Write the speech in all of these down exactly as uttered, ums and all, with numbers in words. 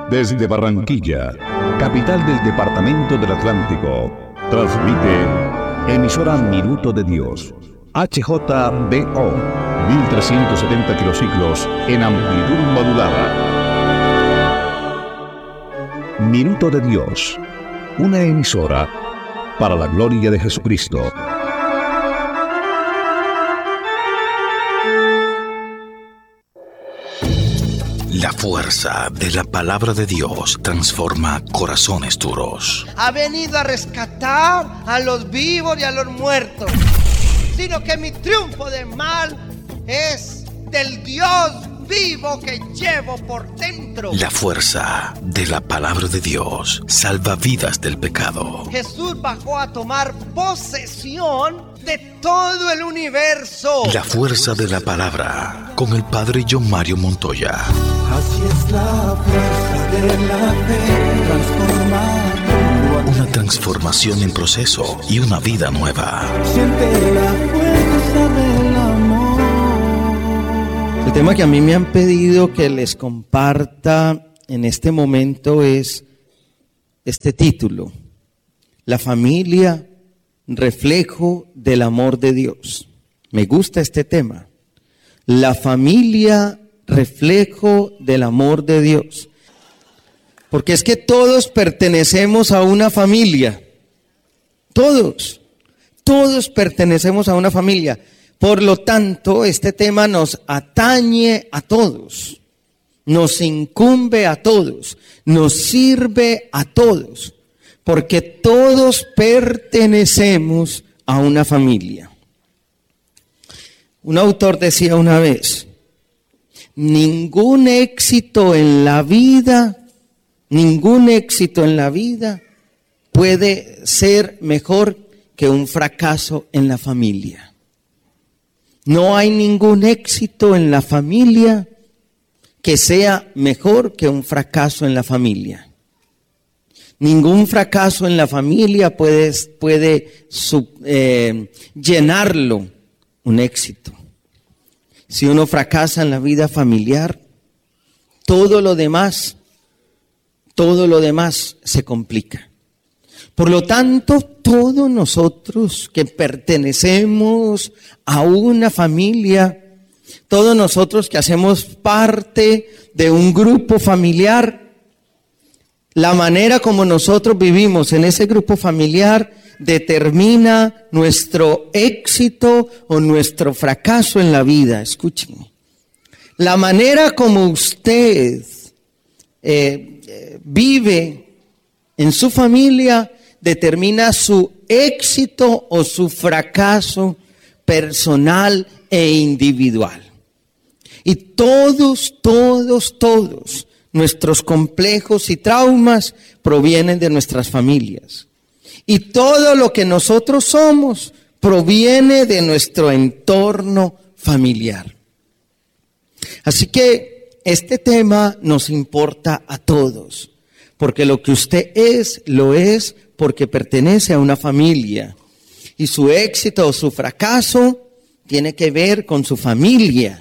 Desde Barranquilla, capital del departamento del Atlántico, transmite emisora Minuto de Dios, H J B O, mil trescientos setenta kilociclos en amplitud modulada. Minuto de Dios, una emisora para la gloria de Jesucristo. La fuerza de la palabra de Dios transforma corazones duros. Ha venido a rescatar a los vivos y a los muertos, sino que mi triunfo del mal es del Dios vivo que llevo por dentro. La fuerza de la palabra de Dios salva vidas del pecado. Jesús bajó a tomar posesión de todo el universo. La fuerza de la palabra con el padre John Mario Montoya. Así es la fuerza de la fe, transformando. Una transformación en proceso y una vida nueva. Siente la fuerza del amor. El tema que a mí me han pedido que les comparta en este momento es este título: La familia, reflejo del amor de Dios. Me gusta este tema. La familia, reflejo del amor de Dios. Porque es que todos pertenecemos a una familia. Todos. Todos pertenecemos a una familia. Por lo tanto, este tema nos atañe a todos. Nos incumbe a todos. Nos sirve a todos. Porque todos pertenecemos a una familia. Un autor decía una vez: ningún éxito en la vida, ningún éxito en la vida puede ser mejor que un fracaso en la familia. No hay ningún éxito en la familia que sea mejor que un fracaso en la familia. Ningún fracaso en la familia puede, puede sub, eh, llenarlo un éxito. Si uno fracasa en la vida familiar, todo lo demás, todo lo demás se complica. Por lo tanto, todos nosotros que pertenecemos a una familia, todos nosotros que hacemos parte de un grupo familiar, la manera como nosotros vivimos en ese grupo familiar determina nuestro éxito o nuestro fracaso en la vida. Escúchenme. La manera como usted eh, eh, vive en su familia determina su éxito o su fracaso personal e individual. Y todos, todos, todos nuestros complejos y traumas provienen de nuestras familias. Y todo lo que nosotros somos proviene de nuestro entorno familiar. Así que este tema nos importa a todos, porque lo que usted es, lo es porque pertenece a una familia. Y su éxito o su fracaso tiene que ver con su familia.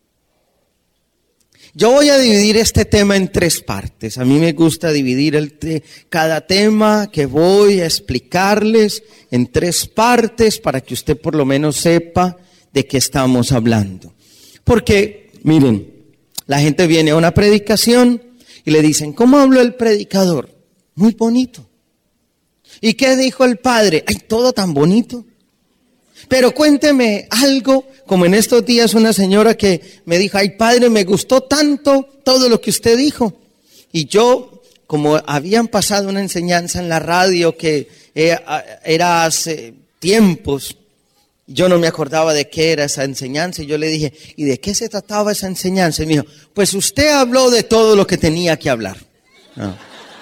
Yo voy a dividir este tema en tres partes. A mí me gusta dividir el te- cada tema que voy a explicarles en tres partes para que usted por lo menos sepa de qué estamos hablando. Porque, miren, la gente viene a una predicación y le dicen: ¿cómo habló el predicador? Muy bonito. ¿Y qué dijo el padre? Ay, todo tan bonito. Pero cuénteme algo, como en estos días una señora que me dijo: ay, padre, me gustó tanto todo lo que usted dijo. Y yo, como habían pasado una enseñanza en la radio que era hace tiempos, yo no me acordaba de qué era esa enseñanza. Y yo le dije: ¿y de qué se trataba esa enseñanza? Y me dijo: pues usted habló de todo lo que tenía que hablar. No.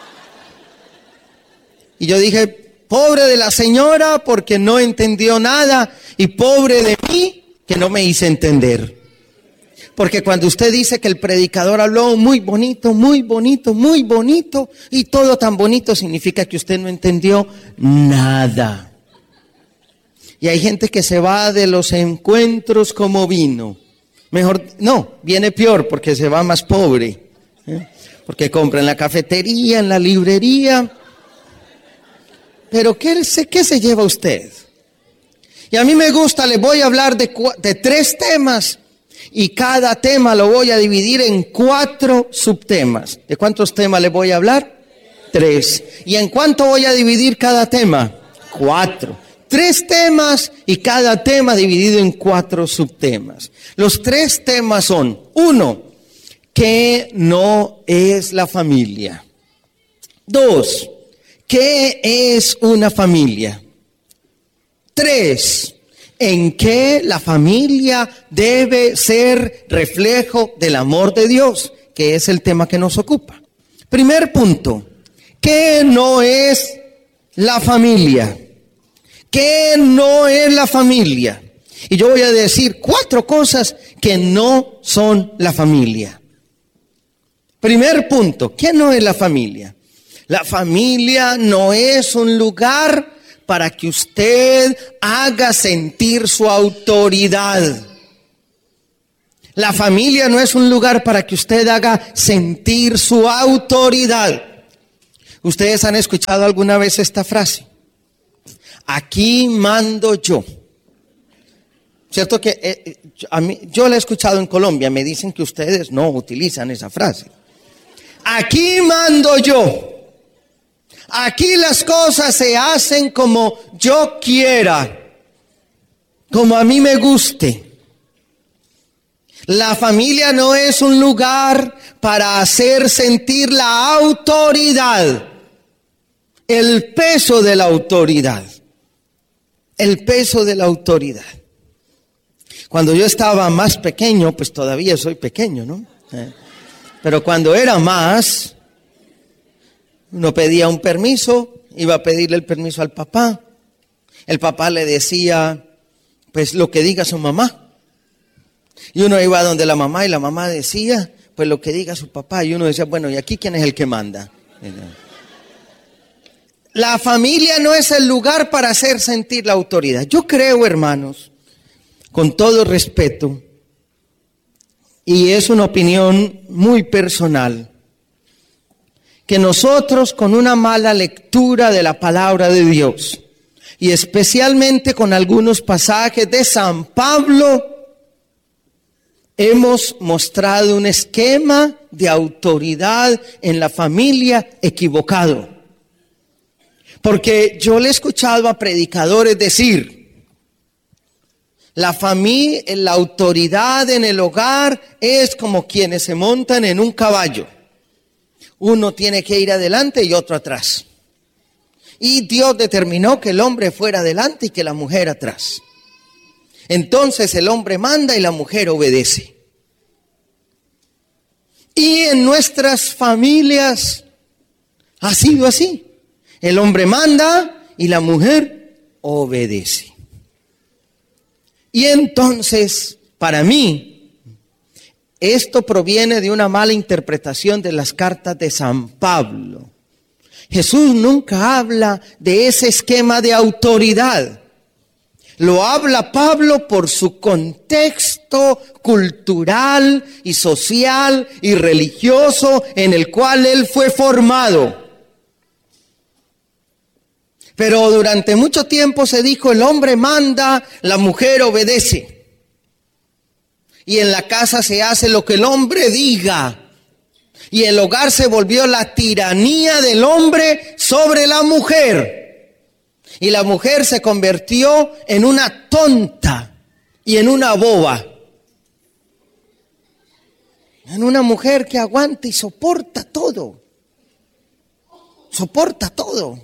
Y yo dije: pobre de la señora porque no entendió nada, y pobre de mí que no me hice entender. Porque cuando usted dice que el predicador habló muy bonito, muy bonito, muy bonito, y todo tan bonito, significa que usted no entendió nada. Y hay gente que se va de los encuentros como vino. Mejor, no, viene peor porque se va más pobre. ¿Eh? porque compra en la cafetería, en la librería. Pero ¿qué se, qué se lleva usted? Y a mí me gusta, les voy a hablar de, de tres temas y cada tema lo voy a dividir en cuatro subtemas. ¿De cuántos temas les voy a hablar? Tres. ¿Y en cuánto voy a dividir cada tema? Cuatro. Tres temas y cada tema dividido en cuatro subtemas. Los tres temas son: uno, ¿qué no es la familia? Dos, ¿qué es una familia? Tres, ¿en qué la familia debe ser reflejo del amor de Dios? Que es el tema que nos ocupa. Primer punto, ¿qué no es la familia? ¿Qué no es la familia? Y yo voy a decir cuatro cosas que no son la familia. Primer punto, ¿qué no es la familia? La familia no es un lugar para que usted haga sentir su autoridad. La familia no es un lugar para que usted haga sentir su autoridad. ¿Ustedes han escuchado alguna vez esta frase? Aquí mando yo. Cierto que eh, a mí, yo la he escuchado en Colombia. Me dicen que ustedes no utilizan esa frase. Aquí mando yo. Aquí las cosas se hacen como yo quiera, como a mí me guste. La familia no es un lugar para hacer sentir la autoridad, el peso de la autoridad. El peso de la autoridad. Cuando yo estaba más pequeño, pues todavía soy pequeño, ¿no? Eh, pero cuando era más, uno pedía un permiso, iba a pedirle el permiso al papá. El papá le decía, pues lo que diga su mamá. Y uno iba donde la mamá y la mamá decía, pues lo que diga su papá. Y uno decía, bueno, ¿y aquí quién es el que manda? La familia no es el lugar para hacer sentir la autoridad. Yo creo, hermanos, con todo respeto, y es una opinión muy personal, que nosotros con una mala lectura de la palabra de Dios, y especialmente con algunos pasajes de San Pablo, hemos mostrado un esquema de autoridad en la familia equivocado. Porque yo le he escuchado a predicadores decir, la familia, la autoridad en el hogar es como quienes se montan en un caballo. Uno tiene que ir adelante y otro atrás. Y Dios determinó que el hombre fuera adelante y que la mujer atrás. Entonces el hombre manda y la mujer obedece. Y en nuestras familias ha sido así. El hombre manda y la mujer obedece. Y entonces, para mí, esto proviene de una mala interpretación de las cartas de San Pablo. Jesús nunca habla de ese esquema de autoridad. Lo habla Pablo por su contexto cultural y social y religioso en el cual él fue formado. Pero durante mucho tiempo se dijo, el hombre manda, la mujer obedece. Y en la casa se hace lo que el hombre diga. Y el hogar se volvió la tiranía del hombre sobre la mujer. Y la mujer se convirtió en una tonta y en una boba. En una mujer que aguanta y soporta todo. Soporta todo.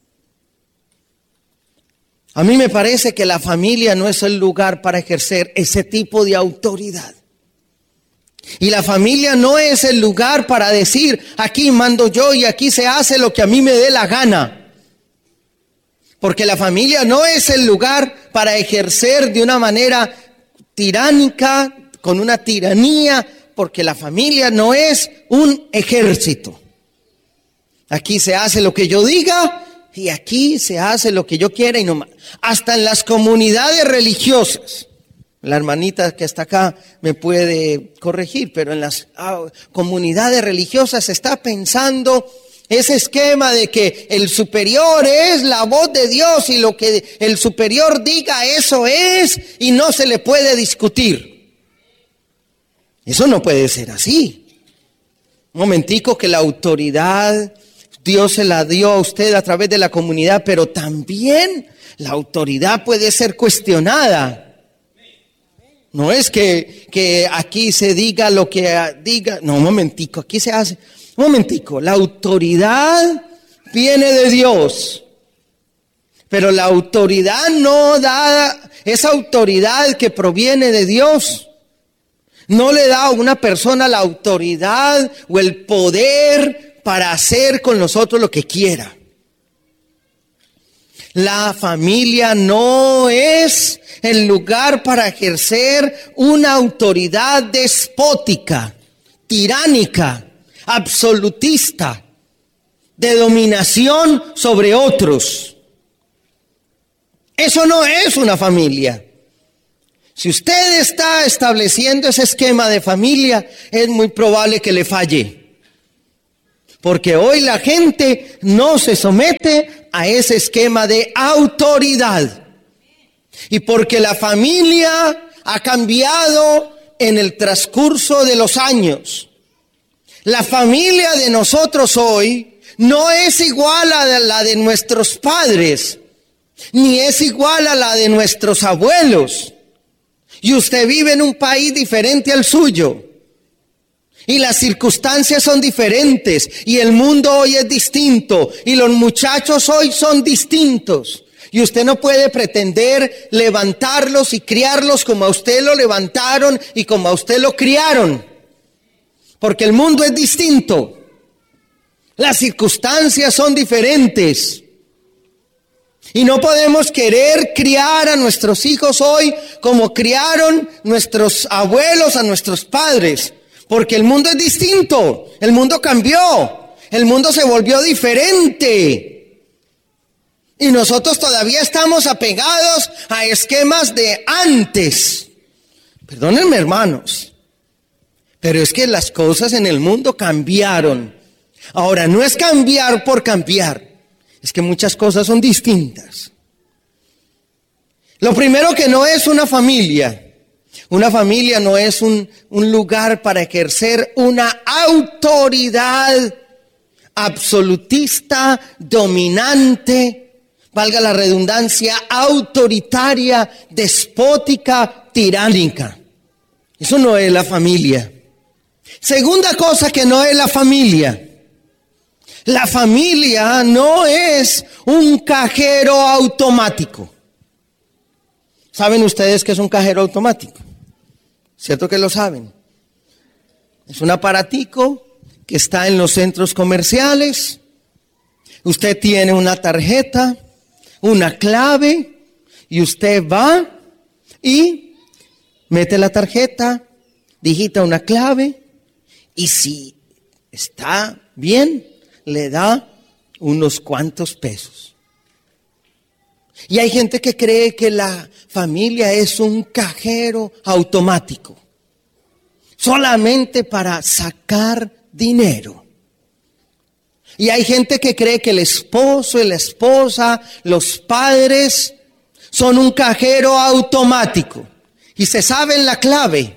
A mí me parece que la familia no es el lugar para ejercer ese tipo de autoridad. Y la familia no es el lugar para decir, aquí mando yo y aquí se hace lo que a mí me dé la gana. Porque la familia no es el lugar para ejercer de una manera tiránica, con una tiranía, porque la familia no es un ejército. Aquí se hace lo que yo diga y aquí se hace lo que yo quiera y no más. Hasta en las comunidades religiosas, La hermanita que está acá me puede corregir, pero en las ah, comunidades religiosas se está pensando ese esquema de que el superior es la voz de Dios y lo que el superior diga, eso es, y no se le puede discutir. Eso no puede ser así. Un momentico, que la autoridad Dios se la dio a usted a través de la comunidad, pero también la autoridad puede ser cuestionada. No es que, que aquí se diga lo que diga. No, un momentico, aquí se hace. Un momentico, la autoridad viene de Dios. Pero la autoridad no da, esa autoridad que proviene de Dios, no le da a una persona la autoridad o el poder para hacer con nosotros lo que quiera. La familia no es el lugar para ejercer una autoridad despótica, tiránica, absolutista, de dominación sobre otros. Eso no es una familia. Si usted está estableciendo ese esquema de familia, es muy probable que le falle. Porque hoy la gente no se somete a ese esquema de autoridad. Y porque la familia ha cambiado en el transcurso de los años. La familia de nosotros hoy no es igual a la de nuestros padres, ni es igual a la de nuestros abuelos. Y usted vive en un país diferente al suyo. Y las circunstancias son diferentes. Y el mundo hoy es distinto. Y los muchachos hoy son distintos. Y usted no puede pretender levantarlos y criarlos como a usted lo levantaron y como a usted lo criaron. Porque el mundo es distinto. Las circunstancias son diferentes. Y no podemos querer criar a nuestros hijos hoy como criaron nuestros abuelos a nuestros padres. Porque el mundo es distinto, el mundo cambió, el mundo se volvió diferente. Y nosotros todavía estamos apegados a esquemas de antes. Perdónenme, hermanos, pero es que las cosas en el mundo cambiaron. Ahora, no es cambiar por cambiar, es que muchas cosas son distintas. Lo primero que no es una familia. Una familia no es un, un lugar para ejercer una autoridad absolutista, dominante, valga la redundancia, autoritaria, despótica, tiránica. Eso no es la familia. Segunda cosa que no es la familia. La familia no es un cajero automático. ¿Saben ustedes qué es un cajero automático? ¿Cierto que lo saben? Es un aparatico que está en los centros comerciales. Usted tiene una tarjeta, una clave, y usted va y mete la tarjeta, digita una clave, y si está bien, le da unos cuantos pesos. Y hay gente que cree que la familia es un cajero automático, solamente para sacar dinero. Y hay gente que cree que el esposo y la esposa, los padres, son un cajero automático y se saben la clave.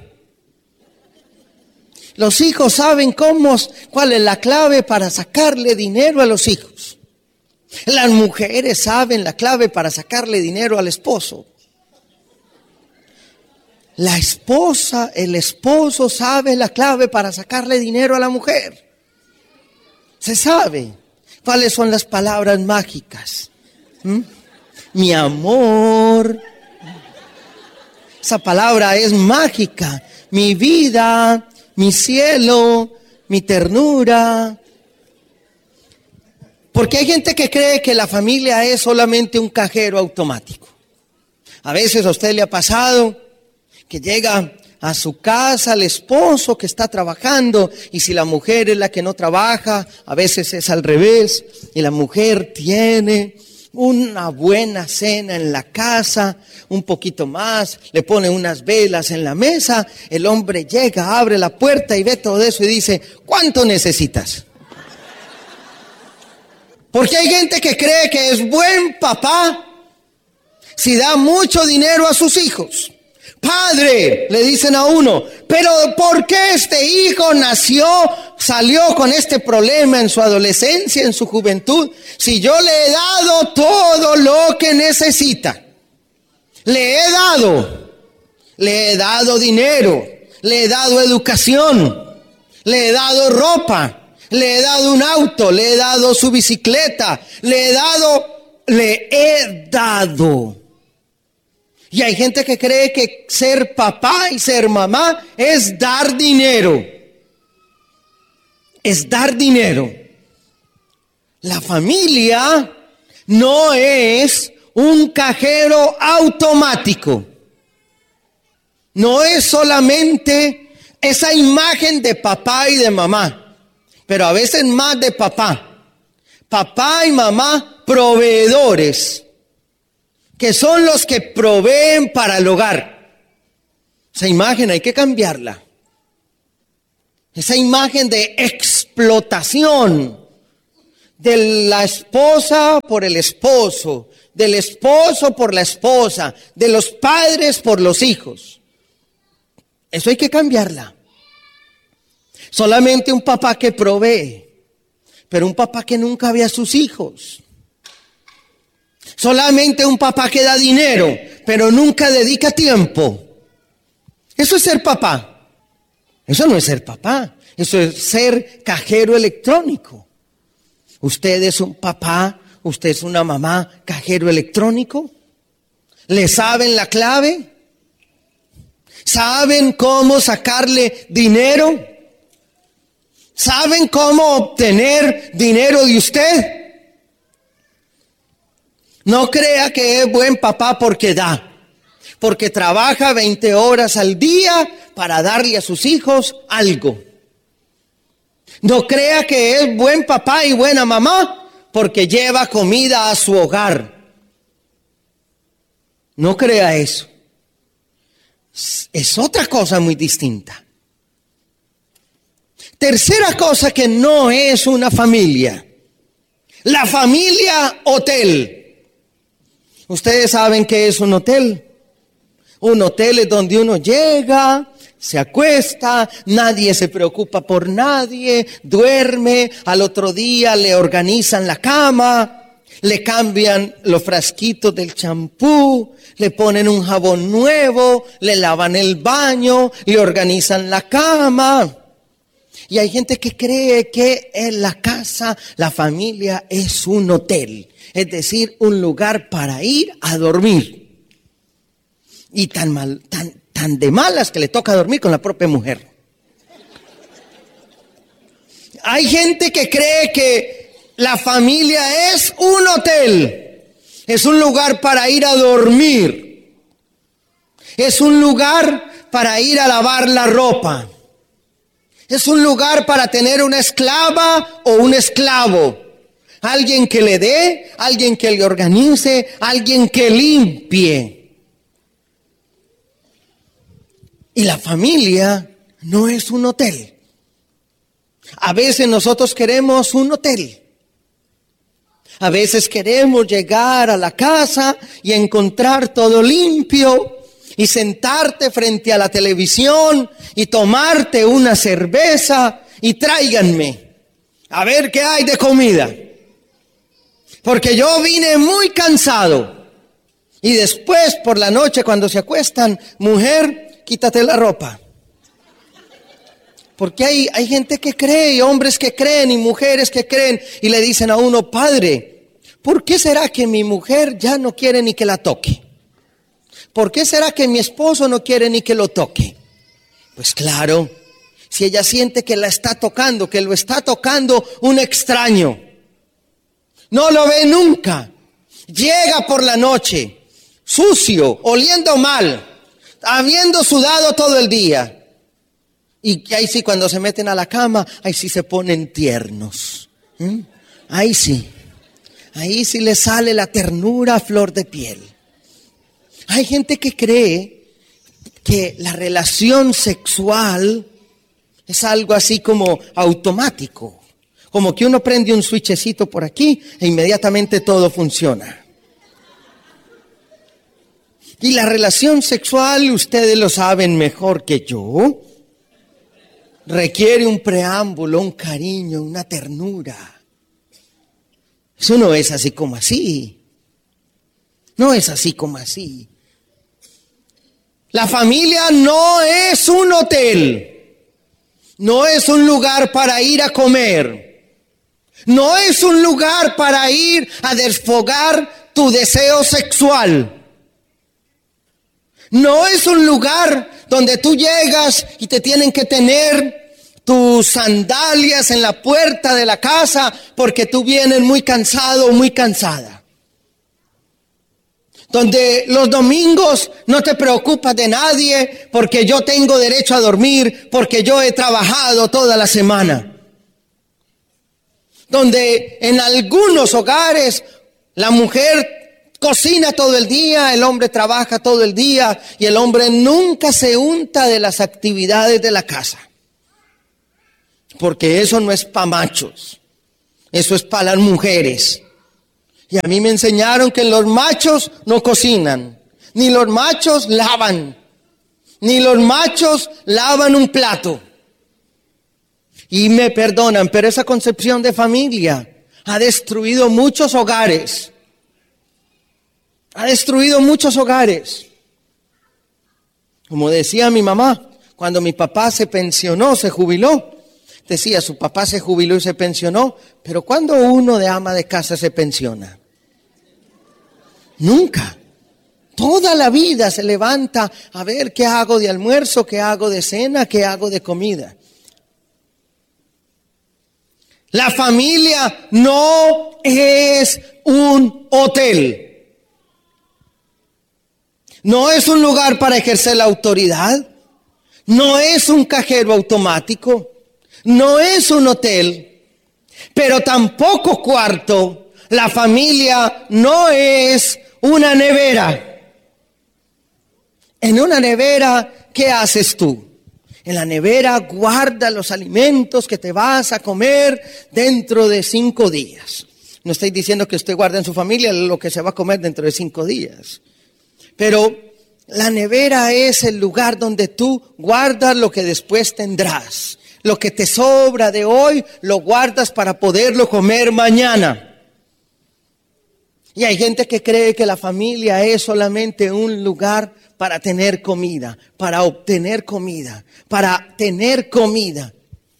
Los hijos saben cómo, cuál es la clave para sacarle dinero a los hijos. Las mujeres saben la clave para sacarle dinero al esposo. La esposa, el esposo sabe la clave para sacarle dinero a la mujer. Se sabe cuáles son las palabras mágicas. ¿Mm? Mi amor. Esa palabra es mágica. Mi vida, mi cielo, mi ternura. Porque hay gente que cree que la familia es solamente un cajero automático. A veces a usted le ha pasado que llega a su casa el esposo que está trabajando, y si la mujer es la que no trabaja, a veces es al revés, y la mujer tiene una buena cena en la casa, un poquito más, le pone unas velas en la mesa, el hombre llega, abre la puerta y ve todo eso y dice, ¿cuánto necesitas? Porque hay gente que cree que es buen papá si da mucho dinero a sus hijos. Padre, le dicen a uno, pero ¿por qué este hijo nació, salió con este problema en su adolescencia, en su juventud? Si yo le he dado todo lo que necesita. Le he dado, le he dado dinero, le he dado educación, le he dado ropa, le he dado un auto, le he dado su bicicleta, le he dado, le he dado. Y hay gente que cree que ser papá y ser mamá es dar dinero. Es dar dinero. La familia no es un cajero automático. No es solamente esa imagen de papá y de mamá, pero a veces más de papá. Papá y mamá proveedores, que son los que proveen para el hogar. Esa imagen hay que cambiarla. Esa imagen de explotación de la esposa por el esposo, del esposo por la esposa, de los padres por los hijos. Eso hay que cambiarla. Solamente un papá que provee, pero un papá que nunca ve a sus hijos. Solamente un papá que da dinero, pero nunca dedica tiempo. Eso es ser papá. Eso no es ser papá. Eso es ser cajero electrónico. Usted es un papá, usted es una mamá cajero electrónico. ¿Le saben la clave? ¿Saben cómo sacarle dinero? ¿Saben cómo obtener dinero de usted? No crea que es buen papá porque da, porque trabaja veinte horas al día para darle a sus hijos algo. No crea que es buen papá y buena mamá porque lleva comida a su hogar. No crea eso. Es otra cosa muy distinta. Tercera cosa que no es una familia. La familia hotel. Ustedes saben qué es un hotel. Un hotel es donde uno llega, se acuesta, nadie se preocupa por nadie, duerme, al otro día le organizan la cama, le cambian los frasquitos del champú, le ponen un jabón nuevo, le lavan el baño, le organizan la cama. Y hay gente que cree que en la casa, la familia es un hotel. Es decir, un lugar para ir a dormir. Y tan mal, tan, tan de malas que le toca dormir con la propia mujer. Hay gente que cree que la familia es un hotel. Es un lugar para ir a dormir. Es un lugar para ir a lavar la ropa. Es un lugar para tener una esclava o un esclavo. Alguien que le dé, alguien que le organice, alguien que limpie. Y la familia no es un hotel. A veces nosotros queremos un hotel. A veces queremos llegar a la casa y encontrar todo limpio y sentarte frente a la televisión y tomarte una cerveza y tráiganme a ver qué hay de comida. Porque yo vine muy cansado. Y después por la noche cuando se acuestan, mujer, quítate la ropa. Porque hay, hay gente que cree, y hombres que creen, y mujeres que creen, y le dicen a uno, padre, ¿por qué será que mi mujer ya no quiere ni que la toque? ¿Por qué será que mi esposo no quiere ni que lo toque? Pues claro, si ella siente que la está tocando, que lo está tocando un extraño. No lo ve nunca. Llega por la noche, sucio, oliendo mal, habiendo sudado todo el día. Y ahí sí, cuando se meten a la cama, ahí sí se ponen tiernos. ¿Mm? Ahí sí. ahí sí le sale la ternura a flor de piel. Hay gente que cree que la relación sexual es algo así como automático, como que uno prende un switchecito por aquí e inmediatamente todo funciona. Y la relación sexual, ustedes lo saben mejor que yo, requiere un preámbulo, un cariño, una ternura. Eso no es así como así. No es así como así. La familia no es un hotel. No es un lugar para ir a comer. No es un lugar para ir a desfogar tu deseo sexual. No es un lugar donde tú llegas y te tienen que tener tus sandalias en la puerta de la casa porque tú vienes muy cansado o muy cansada. Donde los domingos no te preocupas de nadie porque yo tengo derecho a dormir, porque yo he trabajado toda la semana. Donde en algunos hogares la mujer cocina todo el día, el hombre trabaja todo el día y el hombre nunca se unta de las actividades de la casa. Porque eso no es para machos, eso es para las mujeres. Y a mí me enseñaron que los machos no cocinan, ni los machos lavan, ni los machos lavan un plato. Y me perdonan, pero esa concepción de familia ha destruido muchos hogares. Ha destruido muchos hogares. Como decía mi mamá, cuando mi papá se pensionó, se jubiló, decía, su papá se jubiló y se pensionó, pero ¿cuándo uno de ama de casa se pensiona? Nunca. Toda la vida se levanta a ver qué hago de almuerzo, qué hago de cena, qué hago de comida. La familia no es un hotel. No es un lugar para ejercer la autoridad. No es un cajero automático. No es un hotel. Pero tampoco, cuarto, la familia no es una nevera. En una nevera, ¿qué haces tú? En la nevera guarda los alimentos que te vas a comer dentro de cinco días. No estoy diciendo que usted guarde en su familia lo que se va a comer dentro de cinco días. Pero la nevera es el lugar donde tú guardas lo que después tendrás. Lo que te sobra de hoy lo guardas para poderlo comer mañana. Y hay gente que cree que la familia es solamente un lugar para tener comida, para obtener comida, para tener comida.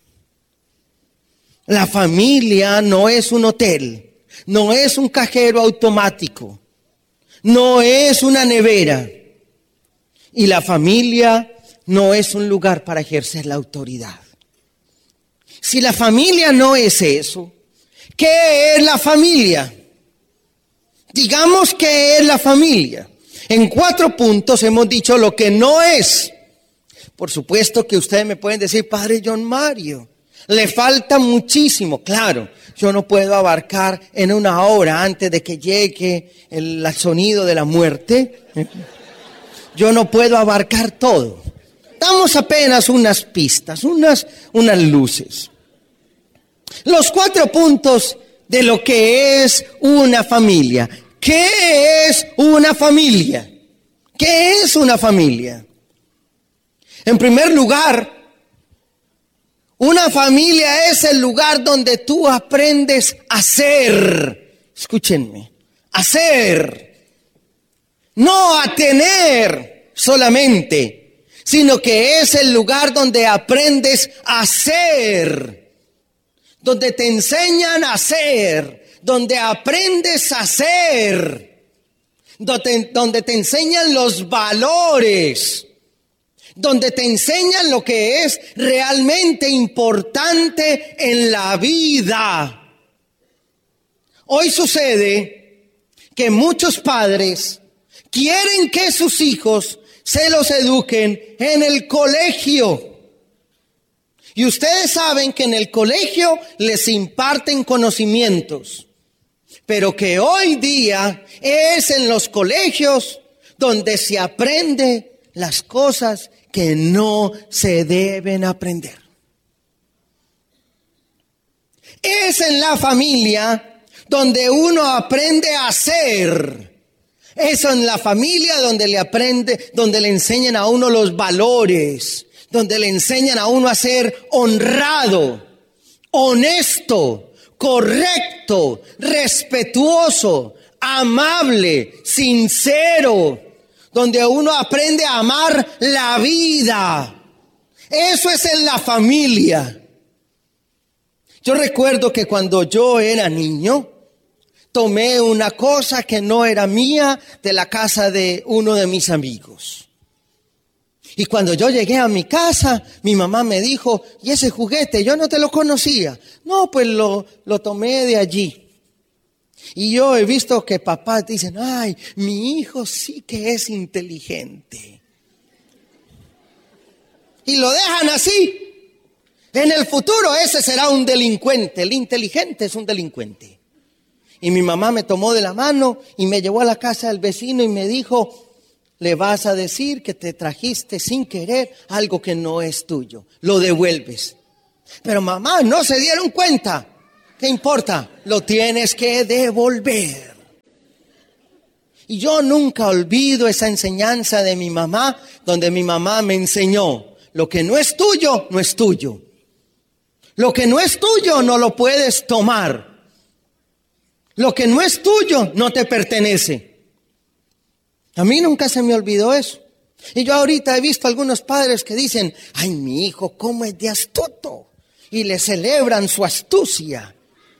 La familia no es un hotel, no es un cajero automático. No es una nevera. Y la familia no es un lugar para ejercer la autoridad. Si la familia no es eso, ¿qué es la familia? Digamos qué es la familia. En cuatro puntos hemos dicho lo que no es. Por supuesto que ustedes me pueden decir, Padre John Mario, le falta muchísimo. Claro, yo no puedo abarcar en una hora antes de que llegue el, el sonido de la muerte. Yo no puedo abarcar todo. Damos apenas unas pistas, unas, unas luces. Los cuatro puntos de lo que es una familia. ¿Qué es una familia? ¿Qué es una familia? En primer lugar, una familia es el lugar donde tú aprendes a ser. Escúchenme, a ser. No a tener solamente, sino que es el lugar donde aprendes a ser. Donde te enseñan a ser. Donde aprendes a ser. Donde, donde te enseñan los valores. Donde te enseñan lo que es realmente importante en la vida. Hoy sucede que muchos padres quieren que sus hijos se los eduquen en el colegio. Y ustedes saben que en el colegio les imparten conocimientos. pero que hoy día es en los colegios donde se aprende las cosas que no se deben aprender. Es en la familia donde uno aprende a ser. Es en la familia donde le aprende, donde le enseñan a uno los valores, donde le enseñan a uno a ser honrado, honesto, correcto, respetuoso, amable, sincero, donde uno aprende a amar la vida. Eso es en la familia. Yo recuerdo que cuando yo era niño, tomé una cosa que no era mía de la casa de uno de mis amigos. Y cuando yo llegué a mi casa, mi mamá me dijo, ¿y ese juguete? Yo no te lo conocía. No, pues lo, lo tomé de allí. Y yo he visto que papás dicen, ay, mi hijo sí que es inteligente. Y lo dejan así. En el futuro ese será un delincuente. El inteligente es un delincuente. Y mi mamá me tomó de la mano y me llevó a la casa del vecino y me dijo, le vas a decir que te trajiste sin querer algo que no es tuyo. Lo devuelves. Pero mamá, no se dieron cuenta. ¿Qué importa? Lo tienes que devolver. Y yo nunca olvido esa enseñanza de mi mamá, donde mi mamá me enseñó, lo que no es tuyo, no es tuyo. Lo que no es tuyo, no lo puedes tomar. Lo que no es tuyo, no te pertenece. A mí nunca se me olvidó eso. Y yo ahorita he visto algunos padres que dicen, ay, mi hijo, cómo es de astuto. Y le celebran su astucia.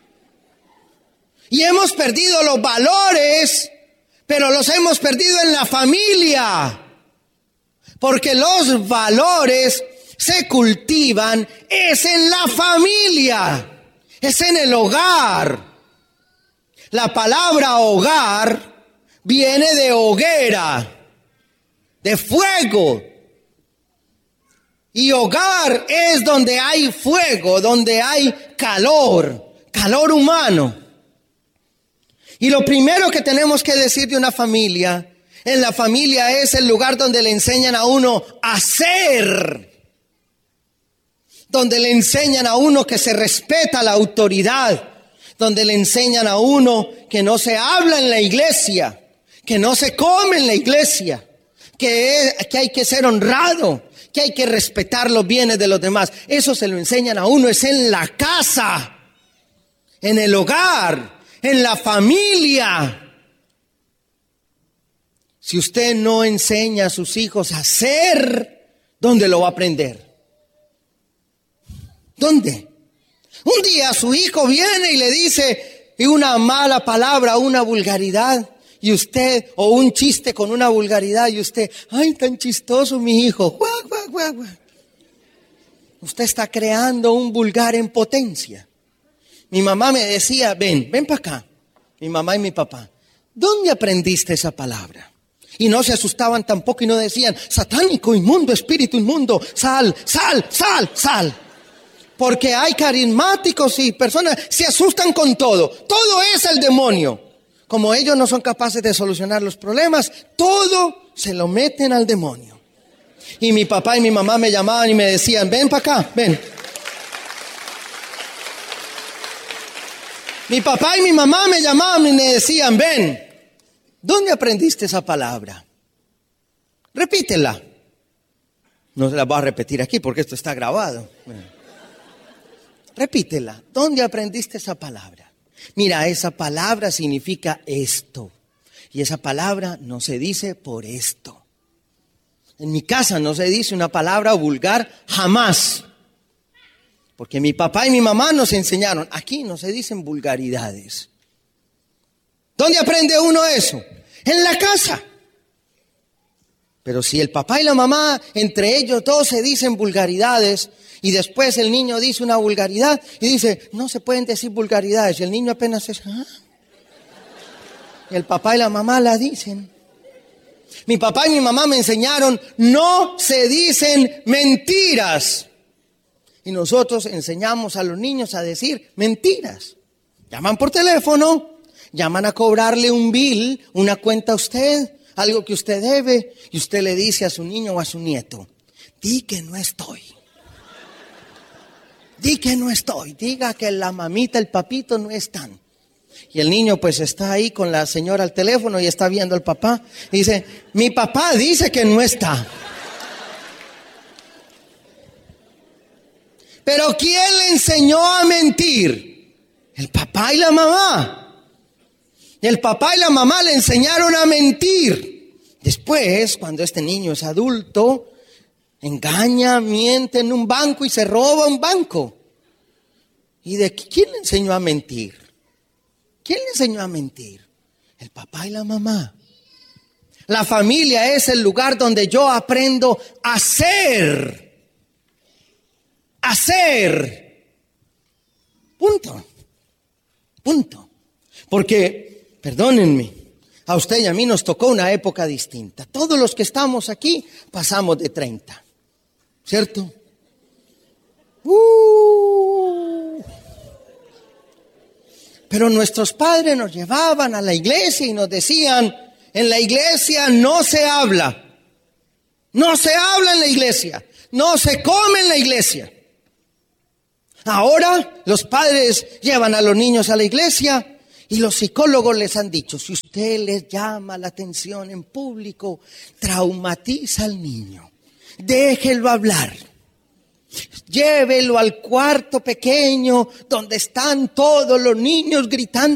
Y hemos perdido los valores, pero los hemos perdido en la familia. Porque los valores se cultivan, es en la familia, es en el hogar. La palabra hogar viene de hoguera, de fuego. Y hogar es donde hay fuego, donde hay calor, calor humano. Y lo primero que tenemos que decir de una familia, en la familia es el lugar donde le enseñan a uno a ser. Donde le enseñan a uno que se respeta la autoridad. Donde le enseñan a uno que no se habla en la iglesia. Que no se come en la iglesia. Que, es, que hay que ser honrado. Que hay que respetar los bienes de los demás. Eso se lo enseñan a uno. Es en la casa. En el hogar. En la familia. Si usted no enseña a sus hijos a ser, ¿dónde lo va a aprender? ¿Dónde? Un día su hijo viene y le dice una mala palabra, una vulgaridad, y usted, o un chiste con una vulgaridad, y usted, ay, tan chistoso mi hijo, guau, guau, guau, guau. Usted está creando un vulgar en potencia. Mi mamá me decía, ven, ven para acá. Mi mamá y mi papá, ¿dónde aprendiste esa palabra? Y no se asustaban tampoco y no decían, satánico, inmundo, espíritu inmundo, sal, sal, sal, sal. Porque hay carismáticos y personas se asustan con todo. Todo es el demonio. Como ellos no son capaces de solucionar los problemas, todo se lo meten al demonio. Y mi papá y mi mamá me llamaban y me decían, ven para acá, ven. Mi papá y mi mamá me llamaban y me decían, ven, ¿dónde aprendiste esa palabra? Repítela. No se la voy a repetir aquí porque esto está grabado. Repítela. ¿Dónde aprendiste esa palabra? Mira, esa palabra significa esto. Y esa palabra no se dice por esto. En mi casa no se dice una palabra vulgar jamás. Porque mi papá y mi mamá nos enseñaron. Aquí no se dicen vulgaridades. ¿Dónde aprende uno eso? En la casa. Pero si el papá y la mamá, entre ellos dos se dicen vulgaridades, y después el niño dice una vulgaridad y dice, no se pueden decir vulgaridades. Y el niño apenas es, ¿ah? Y el papá y la mamá la dicen. Mi papá y mi mamá me enseñaron, no se dicen mentiras. Y nosotros enseñamos a los niños a decir mentiras. Llaman por teléfono, llaman a cobrarle un bill, una cuenta a usted, algo que usted debe, y usted le dice a su niño o a su nieto, di que no estoy. Di que no estoy, diga que la mamita, el papito no están. Y el niño pues está ahí con la señora al teléfono y está viendo al papá. Y dice, mi papá dice que no está. Pero ¿quién le enseñó a mentir? El papá y la mamá. Y el papá y la mamá le enseñaron a mentir. Después, cuando este niño es adulto, engaña, miente en un banco y se roba un banco. ¿Y de quién le enseñó a mentir? ¿Quién le enseñó a mentir? El papá y la mamá. La familia es el lugar donde yo aprendo a ser. A ser. Punto. Punto. Porque, perdónenme, a usted y a mí nos tocó una época distinta. Todos los que estamos aquí pasamos de treinta. ¿Cierto? Uh. Pero nuestros padres nos llevaban a la iglesia y nos decían, en la iglesia no se habla. No se habla en la iglesia. No se come en la iglesia. Ahora los padres llevan a los niños a la iglesia y los psicólogos les han dicho, si usted les llama la atención en público, traumatiza al niño. Déjelo hablar. Llévelo al cuarto pequeño donde están todos los niños gritando